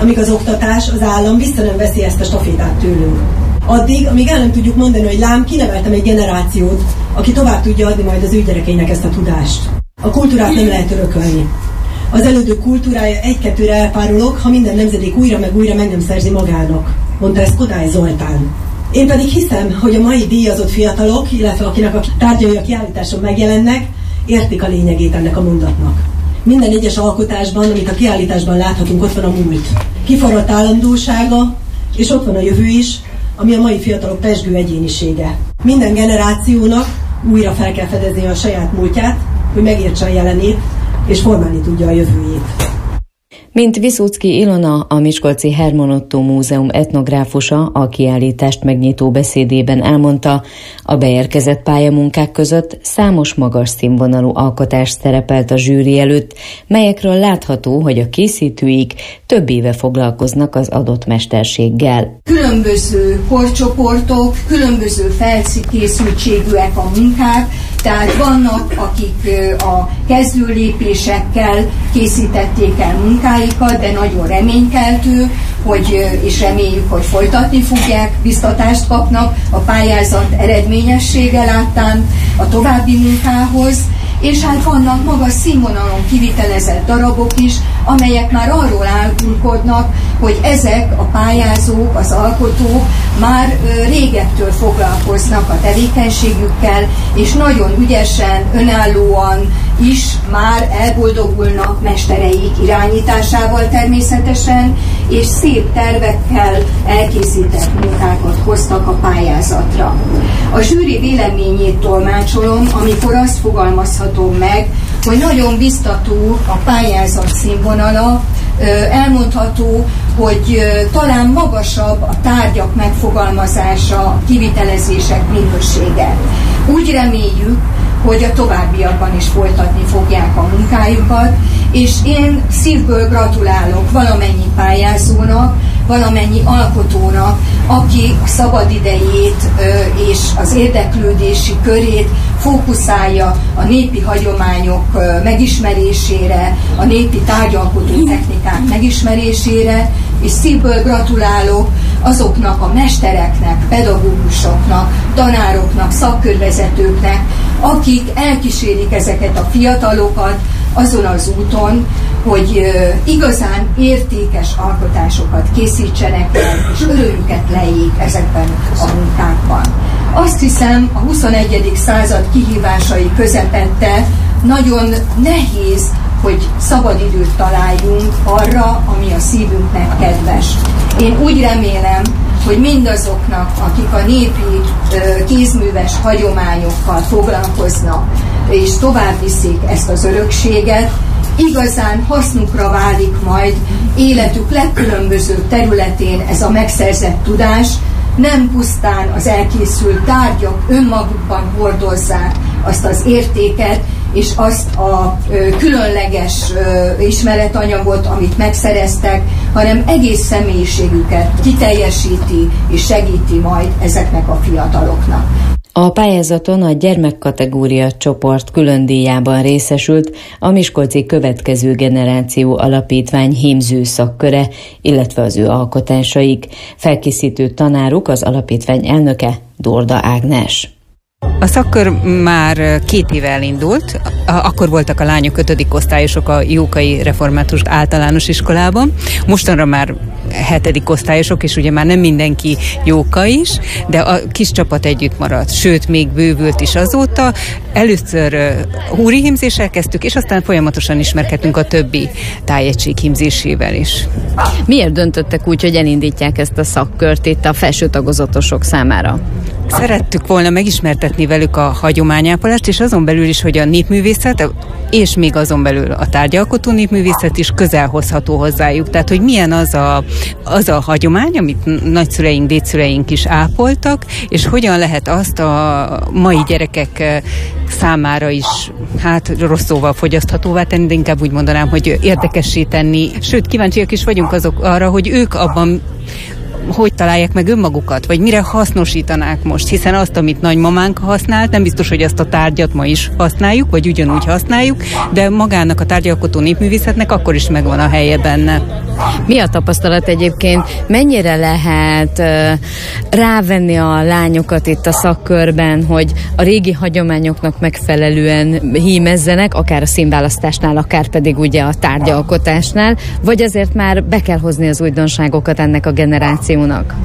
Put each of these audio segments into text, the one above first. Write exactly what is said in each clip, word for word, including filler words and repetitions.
amíg az oktatás, az állam vissza nem veszi ezt a stafétát tőlünk. Addig, amíg el nem tudjuk mondani, hogy lám, kineveltem egy generációt, aki tovább tudja adni majd az ő gyerekeinek ezt a tudást. A kultúrát nem lehet örökölni. Az elődök kultúrája egy-kettőre elpárolog, ha minden nemzedék újra meg újra meg nem szerzi magának, mondta ezt Kodály Zoltán. Én pedig hiszem, hogy a mai díjazott fiatalok, illetve akinek a tárgyai a kiállításon megjelennek, értik a lényegét ennek a mondatnak. Minden egyes alkotásban, amit a kiállításban láthatunk, ott van a múlt. Kiforrott állandósága, és ott van a jövő is, ami a mai fiatalok pezsgő egyénisége. Minden generációnak újra fel kell fedezni a saját múltját, hogy megértse a jelenét, és formálni tudja a jövőjét. Mint Viszóczky Ilona, a Miskolci Herman Ottó Múzeum etnográfusa a kiállítást megnyitó beszédében elmondta, a beérkezett pályamunkák között számos magas színvonalú alkotás szerepelt a zsűri előtt, melyekről látható, hogy a készítőik több éve foglalkoznak az adott mesterséggel. Különböző korcsoportok, különböző felkészültségűek a munkák, tehát vannak, akik a kezdőlépésekkel készítették el munkáikat, de nagyon reménykeltő, hogy, és reméljük, hogy folytatni fogják, biztatást kapnak a pályázat eredményessége láttán a további munkához, és hát vannak magas színvonalon kivitelezett darabok is, amelyek már arról álkulkodnak, hogy ezek a pályázók, az alkotók már régettől foglalkoznak a tevékenységükkel, és nagyon ügyesen, önállóan is már elboldogulnak mestereik irányításával természetesen, és szép tervekkel elkészített munkákat hoztak a pályázatra. A zsűri véleményét tolmácsolom, amikor azt fogalmazhatom meg, hogy nagyon biztató a pályázat színvonala, elmondható, hogy talán magasabb a tárgyak megfogalmazása, a kivitelezések minősége. Úgy reméljük, hogy a továbbiakban is folytatni fogják a munkájukat, és én szívből gratulálok valamennyi pályázónak, valamennyi alkotónak, aki a szabadidejét és az érdeklődési körét fókuszálja a népi hagyományok megismerésére, a népi tárgyalkotó technikák megismerésére, és szívből gratulálok azoknak a mestereknek, pedagógusoknak, tanároknak, szakkörvezetőknek, akik elkísérik ezeket a fiatalokat azon az úton, hogy uh, igazán értékes alkotásokat készítsenek el, és örömüket lejjék ezekben a munkákban. Azt hiszem, a huszonegyedik század kihívásai közepette nagyon nehéz, hogy szabadidőt találjunk arra, ami a szívünknek kedves. Én úgy remélem, hogy mindazoknak, akik a népi kézműves hagyományokkal foglalkoznak, és tovább viszik ezt az örökséget, igazán hasznukra válik majd életük legkülönbözőbb területén ez a megszerzett tudás, nem pusztán az elkészült tárgyak önmagukban hordozzák azt az értéket, és azt a ö, különleges ö, ismeretanyagot, amit megszereztek, hanem egész személyiségüket kiteljesíti és segíti majd ezeknek a fiataloknak. A pályázaton a gyermekkategória csoport külön díjában részesült a Miskolci Következő Generáció Alapítvány hímző szakköre, illetve az ő alkotásaik. Felkészítő tanáruk az alapítvány elnöke, Dorda Ágnes. A szakkör már két éve elindult, akkor voltak a lányok ötödik osztályosok a Jókai Református Általános Iskolában, mostanra már hetedik osztályosok, és ugye már nem mindenki Jóka is, de a kis csapat együtt maradt, sőt, még bővült is azóta. Először húri hímzéssel kezdtük, és aztán folyamatosan ismerkedtünk a többi tájegység hímzésével is. Miért döntöttek úgy, hogy elindítják ezt a szakkört itt a felső tagozatosok számára? Szerettük volna megismertetni velük a hagyományápolást, és azon belül is, hogy a népművészet, és még azon belül a tárgyalkotó népművészet is közel hozható hozzájuk. Tehát, hogy milyen az a, az a hagyomány, amit nagyszüleink, dédszüleink is ápoltak, és hogyan lehet azt a mai gyerekek számára is, hát rossz szóval fogyaszthatóvá tenni, de inkább úgy mondanám, hogy érdekessé tenni. Sőt, kíváncsiak is vagyunk azok arra, hogy ők abban hogy találják meg önmagukat, vagy mire hasznosítanák most, hiszen azt, amit nagymamánk használt, nem biztos, hogy azt a tárgyat ma is használjuk, vagy ugyanúgy használjuk, de magának a tárgyalkotó népművészetnek akkor is megvan a helye benne. Mi a tapasztalat egyébként? Mennyire lehet uh, rávenni a lányokat itt a szakkörben, hogy a régi hagyományoknak megfelelően hímezzenek, akár a színválasztásnál, akár pedig ugye a tárgyalkotásnál, vagy azért már be kell hozni az újdonságokat ennek a generációnak?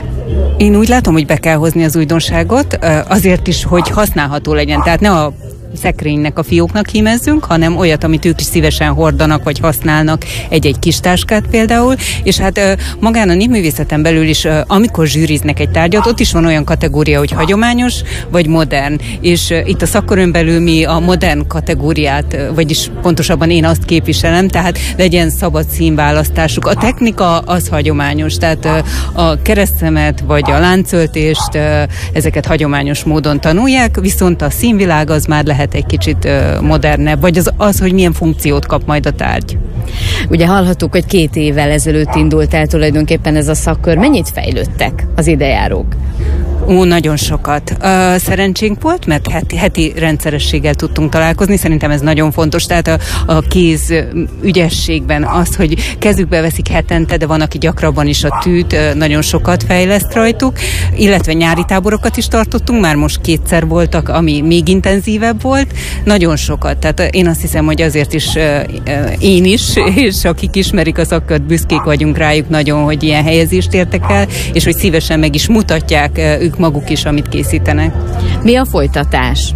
Én úgy látom, hogy be kell hozni az újdonságot, azért is, hogy használható legyen. Tehát ne a szekrénynek, a fióknak hímezzünk, hanem olyat, amit ők is szívesen hordanak, vagy használnak, egy-egy kis táskát például, és hát magán a népművészeten belül is, amikor zsűriznek egy tárgyat, ott is van olyan kategória, hogy hagyományos, vagy modern, és itt a szakkörön belül mi a modern kategóriát, vagyis pontosabban én azt képviselem, tehát legyen szabad színválasztásuk. A technika az hagyományos, tehát a keresztszemet, vagy a láncöltést, ezeket hagyományos módon tanulják, viszont a színvilág az már lehet egy kicsit uh, modernebb, vagy az, az, hogy milyen funkciót kap majd a tárgy. Ugye hallhattuk, hogy két évvel ezelőtt indult el tulajdonképpen ez a szakkör. Mennyit fejlődtek az idejárók? Ó, nagyon sokat. Uh, szerencsénk volt, mert heti, heti rendszerességgel tudtunk találkozni, szerintem ez nagyon fontos, tehát a, a kéz ügyességben az, hogy kezükbe veszik hetente, de van, aki gyakrabban is a tűt, uh, nagyon sokat fejleszt rajtuk, illetve nyári táborokat is tartottunk, már most kétszer voltak, ami még intenzívebb volt, nagyon sokat, tehát uh, én azt hiszem, hogy azért is uh, uh, én is, és akik ismerik a szakkört, büszkék vagyunk rájuk nagyon, hogy ilyen helyezést értek el, és hogy szívesen meg is mutatják uh, ők maguk is, amit készítenek. Mi a folytatás?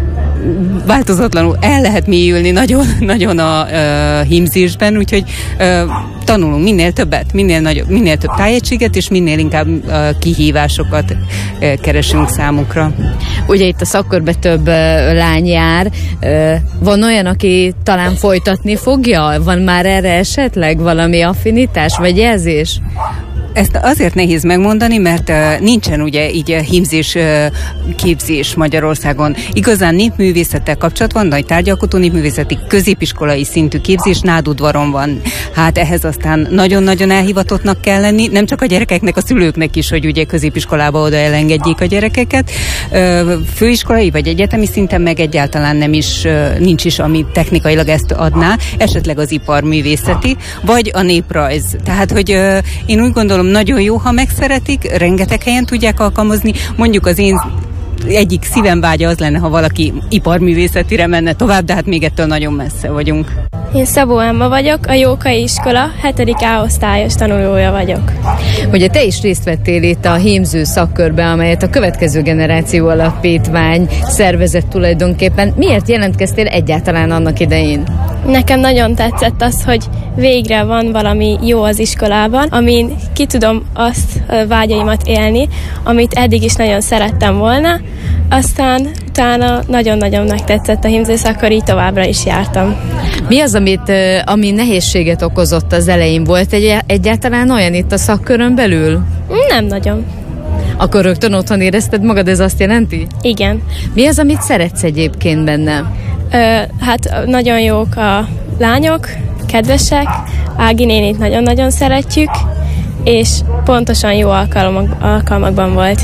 Változatlanul el lehet mélyülni nagyon, nagyon a uh, hímzésben, úgyhogy uh, tanulunk minél többet, minél, nagyobb, minél több tájegységet, és minél inkább uh, kihívásokat uh, keresünk számukra. Ugye itt a szakkörbe több uh, lány jár. Uh, van olyan, aki talán folytatni fogja? Van már erre esetleg valami affinitás, vagy jelzés? Ezt azért nehéz megmondani, mert uh, nincsen ugye így uh, hímzés uh, képzés Magyarországon. Igazán népművészettel kapcsolatban, nagy tárgyalkotó népművészeti középiskolai szintű képzés Nádudvaron van. Hát ehhez aztán nagyon-nagyon elhivatottnak kell lenni, nem csak a gyerekeknek, a szülőknek is, hogy ugye középiskolába oda elengedjék a gyerekeket. Uh, főiskolai vagy egyetemi szinten meg egyáltalán nem is, uh, nincs is, ami technikailag ezt adná, esetleg az iparművészeti, vagy a néprajz. Tehát, hogy uh, én úgy gondolom, nagyon jó, ha megszeretik, rengeteg helyen tudják alkalmazni. Mondjuk az én egyik szívemvágya az lenne, ha valaki iparművészetire menne tovább, de hát még ettől nagyon messze vagyunk. Én Szabó Emma vagyok, a Jókai Iskola hetedik A osztályos tanulója vagyok. Ugye te is részt vettél itt a hímző szakkörbe, amelyet a Következő Generáció Alapítvány szervezett tulajdonképpen. Miért jelentkeztél egyáltalán annak idején? Nekem nagyon tetszett az, hogy végre van valami jó az iskolában, amin ki tudom azt vágyaimat élni, amit eddig is nagyon szerettem volna. Aztán utána nagyon-nagyon megtetszett a hímzőszakkör, így továbbra is jártam. Mi az, amit, ami nehézséget okozott az elején? Volt egy, egyáltalán olyan itt a szakkörön belül? Nem nagyon. Akkor rögtön otthon érezted magad, ez azt jelenti? Igen. Mi az, amit szeretsz egyébként benne? Ö, hát nagyon jók a lányok, kedvesek, Ági nénit nagyon-nagyon szeretjük, és pontosan jó alkalmak, alkalmakban volt.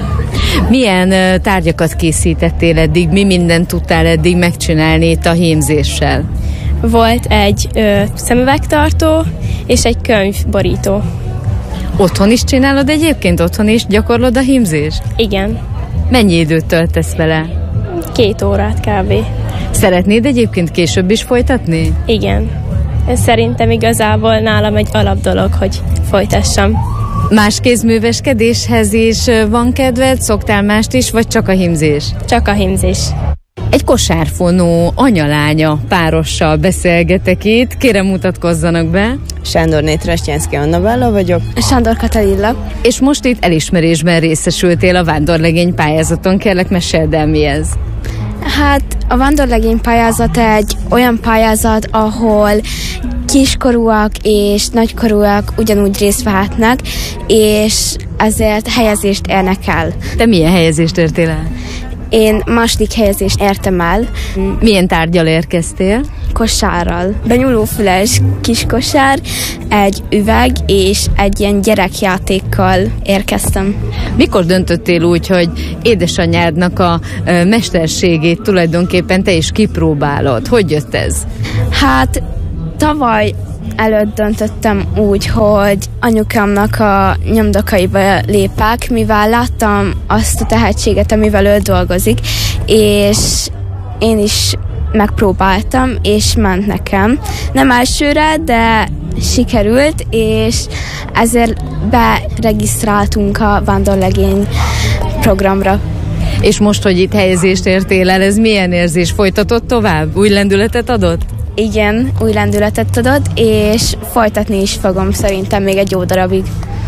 Milyen uh, tárgyakat készítettél eddig? Mi mindent tudtál eddig megcsinálni itt a hímzéssel? Volt egy ö, szemüvegtartó és egy könyvborító. Otthon is csinálod egyébként? Otthon is gyakorlod a hímzést? Igen. Mennyi időt töltesz vele? Két órát kb. Szeretnéd egyébként később is folytatni? Igen. Ez szerintem igazából nálam egy alapdolog, hogy folytassam. Más kézműveskedéshez is van kedved? Szoktál mást is, vagy csak a hímzés? Csak a hímzés. Egy kosárfonó anyalánya párossal beszélgetek itt. Kérem, mutatkozzanak be. Sándorné Trestjánszky Annabella vagyok. Sándor Katalilla. És most itt elismerésben részesültél a vándorlegény pályázaton. Kérlek, meséld el, mi ez? Hát a vándorlegény pályázat egy olyan pályázat, ahol kiskorúak és nagykorúak ugyanúgy részt vehetnek, és ezért helyezést érnek el. Te milyen helyezést értél el? Én második helyezést értem el. Milyen tárgyal érkeztél? Kosárral. Benyúlófüles kis kosár, egy üveg és egy ilyen gyerekjátékkal érkeztem. Mikor döntöttél úgy, hogy édesanyádnak a ö, mesterségét tulajdonképpen te is kipróbálod? Hogy jött ez? Hát tavaly előtt döntöttem úgy, hogy anyukámnak a nyomdokaiba lépek, mivel láttam azt a tehetséget, amivel ő dolgozik, és én is megpróbáltam, és ment nekem. Nem elsőre, de sikerült, és ezért beregisztráltunk a vándorlegény programra. És most, hogy itt helyezést értél el, ez milyen érzés? Folytatott tovább? Új lendületet adott? Igen, új lendületet adott, és folytatni is fogom szerintem még egy jó darabig.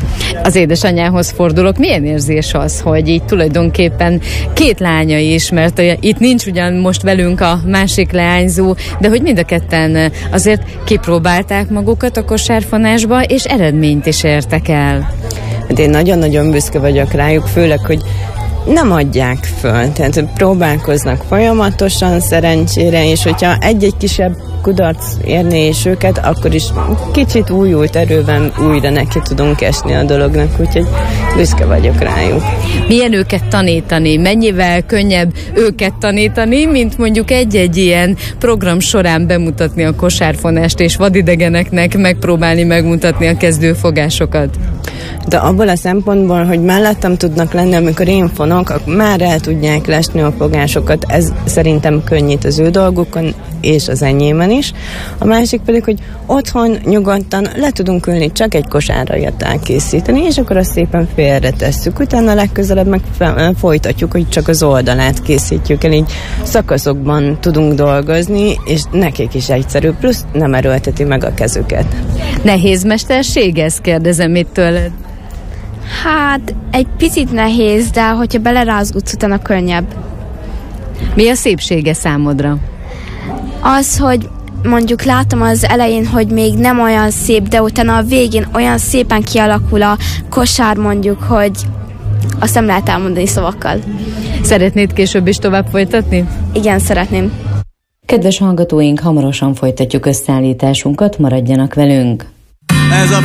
Az édesanyjához fordulok. Milyen érzés az, hogy így tulajdonképpen két lánya is, mert itt nincs ugyan most velünk a másik leányzó, de hogy mind a ketten azért kipróbálták magukat a kosárfonásba, és eredményt is értek el. Hát én nagyon-nagyon büszke vagyok rájuk, főleg, hogy nem adják föl, tehát próbálkoznak folyamatosan szerencsére, és hogyha egy-egy kisebb kudarc érné is őket, akkor is kicsit újult erőben újra neki tudunk esni a dolognak, úgyhogy büszke vagyok rájuk. Milyen őket tanítani? Mennyivel könnyebb őket tanítani, mint mondjuk egy-egy ilyen program során bemutatni a kosárfonást, és vadidegeneknek megpróbálni megmutatni a kezdőfogásokat? De abból a szempontból, hogy mellettem tudnak lenni, amikor én fonok, akkor már el tudják lesni a fogásokat, ez szerintem könnyít az ő dolgukon, és az enyémen is. A másik pedig, hogy otthon nyugodtan le tudunk ülni, csak egy kosárrajat elkészíteni, és akkor azt szépen félre tesszük. Utána legközelebb meg folytatjuk, hogy csak az oldalát készítjük el, így szakaszokban tudunk dolgozni, és nekik is egyszerű, plusz nem erőlteti meg a kezüket. Nehéz mesterség ez? Kérdezem itt tőled. Hát egy picit nehéz, de hogyha belerázgudsz, utána könnyebb. Mi a szépsége számodra? Az, hogy mondjuk látom az elején, hogy még nem olyan szép, de utána a végén olyan szépen kialakul a kosár, mondjuk, hogy azt nem lehet elmondani szavakkal. Szeretnéd később is tovább folytatni? Igen, szeretném. Kedves hallgatóink, hamarosan folytatjuk összeállításunkat, maradjanak velünk! Ez a